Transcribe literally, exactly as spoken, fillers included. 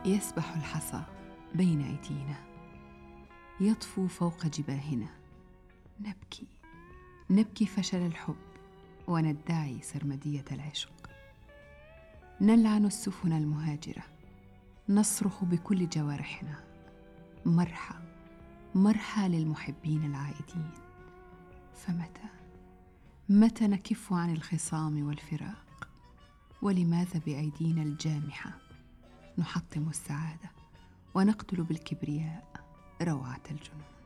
يسبح الحصى بين أيدينا، يطفو فوق جباهنا. نبكي نبكي فشل الحب وندعي سرمدية العشق. نلعن السفن المهاجرة، نصرخ بكل جوارحنا: مرحى مرحى للمحبين العائدين. فمتى متى نكف عن الخصام والفراق؟ ولماذا بأيدينا الجامحة نحطم السعادة ونقتل بالكبرياء روعة الجنون؟